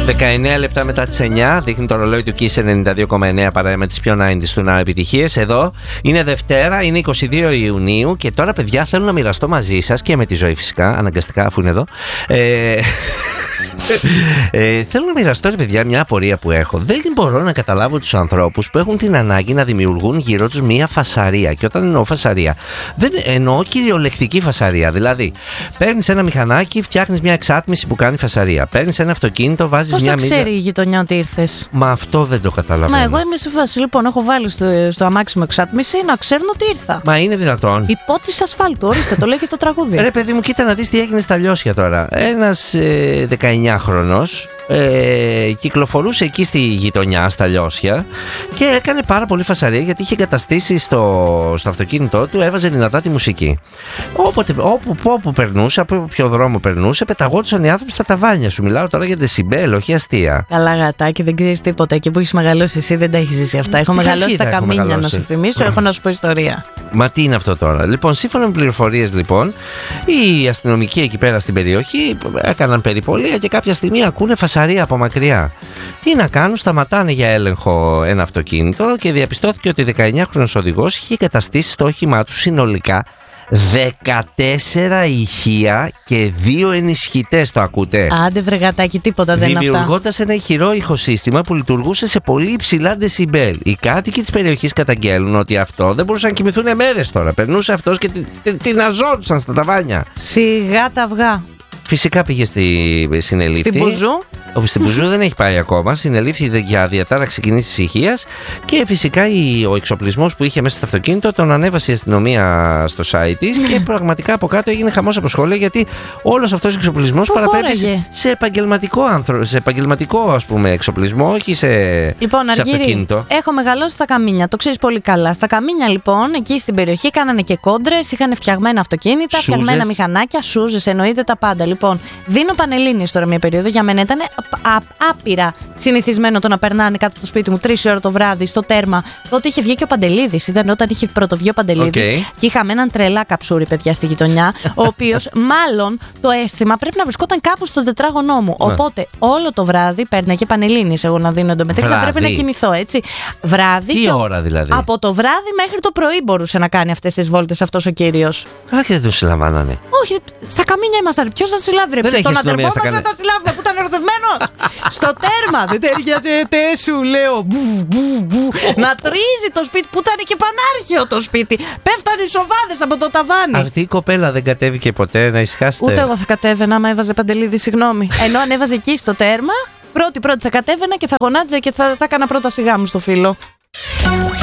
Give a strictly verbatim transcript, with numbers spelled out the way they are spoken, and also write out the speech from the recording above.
δεκαεννέα λεπτά μετά τις εννιά, δείχνει το ρολόι του Kiss ενενήντα δύο κόμμα εννέα, παρέα με τις πιο ενενήντα του Now επιτυχίες. Εδώ είναι Δευτέρα, είναι είκοσι δύο Ιουνίου και τώρα, παιδιά, θέλω να μοιραστώ μαζί σας και με τη Ζωή φυσικά, αναγκαστικά αφού είναι εδώ. Ε, ε, θέλω να μοιραστώ, ρε παιδιά, μια απορία που έχω. Δεν μπορώ να καταλάβω τους ανθρώπους που έχουν την ανάγκη να δημιουργούν γύρω τους μια φασαρία. Και όταν εννοώ φασαρία, δεν εννοώ κυριολεκτική φασαρία. Δηλαδή, παίρνεις ένα μηχανάκι, φτιάχνεις μια εξάτμιση που κάνει φασαρία. Παίρνεις ένα αυτοκίνητο, βάζεις Πώς μια το μίζα. ξέρει η γειτονιά ότι ήρθες? Μα αυτό δεν το καταλαβαίνω. Μα εγώ είμαι σε φάση. Λοιπόν, έχω βάλει στο, στο αμάξι μου εξάτμιση να ξέρουν ότι ήρθα. Μα είναι δυνατόν? Υπότιση ασφάλτου, ορίστε, το λέει και το τραγούδι. Ρε παιδί μου, κοίτα να δεις τι έγινε στα Λιώσια τώρα. Ένας ε, δεκαεννιάχρονος ε, κυκλοφορούσε εκεί στη γειτονιά, στα Λιώσια, και έκανε πάρα πολύ φασαρία γιατί είχε εγκαταστήσει στο, στο αυτοκίνητό του, έβαζε δυνατά τη μουσική. Όποτε, όπου, όπου περνούσε, από ποιο δρόμο περνούσε, πεταγόντουσαν οι άνθρωποι στα ταβάνια. Σου μιλάω τώρα για δεσιμπέλ, όχι αστεία. Καλά, γατάκι, δεν ξέρεις τίποτα. Εκεί που έχεις μεγαλώσει εσύ δεν τα έχεις ζήσει αυτά. Έχω Στη μεγαλώσει στα Χαλκίδα έχω καμίνια, να μεγαλώσει. σου θυμίσω, έχω να σου πω ιστορία. Μα τι είναι αυτό τώρα? Λοιπόν, σύμφωνα με πληροφορίες, λοιπόν, οι αστυνομικοί εκεί πέρα στην περιοχή έκαναν περιπολία και κάποια στιγμή ακούνε φασαρία από μακριά. Τι να κάνουν, σταματάνε για έλεγχο ένα αυτοκίνητο και διαπιστώθηκε ότι ο δεκαεννιάχρονος οδηγός είχε εγκαταστήσει στο όχημά του συνολικά δεκατέσσερα ηχεία και δύο ενισχυτές. Το ακούτε? Άντε βρε γατάκι, τίποτα δεν είναι αυτά. Δημιουργώντας ένα ηχηρό ηχοσύστημα που λειτουργούσε σε πολύ υψηλά δεσιμπέλ. Οι κάτοικοι της περιοχής καταγγέλνουν ότι αυτό δεν μπορούσαν να κοιμηθούν μέρες τώρα. Περνούσε αυτός και τειναζόντουσαν στα ταβάνια. Σιγά τα αυγά. Φυσικά πήγε στη συνελήφθη. Στην Μπουζού. Όχι, στην Μπουζού δεν έχει πάει ακόμα. Συνελήφθη για διατάραξη κοινής ησυχίας και φυσικά ο εξοπλισμός που είχε μέσα στο αυτοκίνητο τον ανέβασε η αστυνομία στο site της και πραγματικά από κάτω έγινε χαμός από σχόλια, γιατί όλος αυτός ο εξοπλισμός παραπέμπει σε επαγγελματικό άνθρω... σε επαγγελματικό, ας πούμε, εξοπλισμό, όχι σε, λοιπόν, σε Αργύρη, αυτοκίνητο. έχω μεγαλώσει στα Καμίνια, το ξέρεις πολύ καλά. Στα Καμίνια, λοιπόν, εκεί στην περιοχή κάνανε και κόντρες, είχαν φτιαγμένα αυτοκίνητα, Σούζες. φτιαγμένα μηχανάκια, σούζες, εννοείται τα πάντα. Λοιπόν, δίνω πανελλήνιες τώρα μια περίοδο, για μένα ήταν άπειρα συνηθισμένο το να περνάνε κάτω από το σπίτι μου τρεις ώρα το βράδυ στο τέρμα. Τότε είχε βγει και ο Παντελίδης. Ήταν όταν είχε πρωτοβγεί ο Παντελίδης. Okay. Και είχαμε έναν τρελά καψούρι, παιδιά, στη γειτονιά, ο οποίος μάλλον το αίσθημα πρέπει να βρισκόταν κάπου στον τετράγωνό μου. Οπότε όλο το βράδυ παίρναγε πανελλήνιες εγώ να δίνω εντωμεταξύ. Θα πρέπει να κοιμηθώ, έτσι. Βράδυ. Τι και ώρα δηλαδή? Από το βράδυ μέχρι το πρωί μπορούσε να κάνει αυτές τις βόλτες αυτός ο κύριος. Καλά, και δεν το συλλαμβάνανε. Όχι, στα Καμίνια ήμασταν. Ποιος θα συλλάβει, ρε? Δεν έχει Τον αστυνομία αδερφό στα μας να Καμίνια. τα συλλάβουμε που ήταν ερωτευμένος. Στο τέρμα. Δεν ταιριάζεται, σου λέω. Μπου, μπου, μπου. Να τρίζει το σπίτι που ήταν και πανάρχαιο το σπίτι. Πέφτανε οι σοβάδες από το ταβάνι. Αυτή η κοπέλα δεν κατέβηκε ποτέ να ησυχάσετε? Ούτε εγώ θα κατέβαινα άμα έβαζε Παντελίδη, συγγνώμη. Ενώ αν έβαζε εκεί στο τέρμα, πρώτη-πρώτη θα κατέβαινα και θα γονάτιζα και θα, θα έκανα πρώτα σιγά μου στο φίλο.